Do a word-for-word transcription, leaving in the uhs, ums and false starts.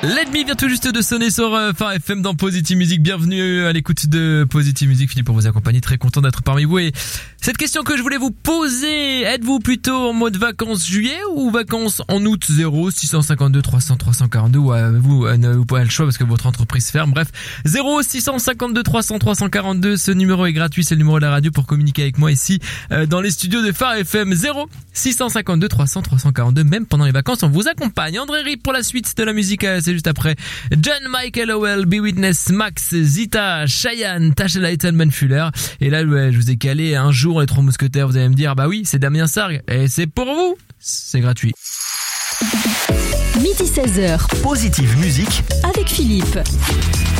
Let Me vient tout juste de sonner sur euh, Phare F M dans Positive Music. Bienvenue à l'écoute de Positive Music. Philippe pour vous accompagner. Très content d'être parmi vous. Et cette question que je voulais vous poser, êtes-vous plutôt en mode vacances juillet ou vacances en août? Zéro six cent cinquante-deux trois cents trois cent quarante-deux ou euh, vous euh, n'avez pas le choix parce que votre entreprise ferme. Bref, zéro six cent cinquante-deux trois cents trois cent quarante-deux. Ce numéro est gratuit. C'est le numéro de la radio pour communiquer avec moi ici euh, dans les studios de Phare F M. Zéro six cent cinquante-deux trois cents trois cent quarante-deux. Même pendant les vacances, on vous accompagne. André Rip pour la suite de la musique. Euh, c'est juste après John Michael Howell, Be Witness, Max, Zita, Cheyenne, Tasha Lighton, Ben Fuller. Et là, ouais, je vous ai calé un jour les trois mousquetaires. Vous allez me dire, bah oui, c'est Damien Sargue. Et c'est pour vous. C'est gratuit. Midi seize heures. Positive Musique Avec Philippe.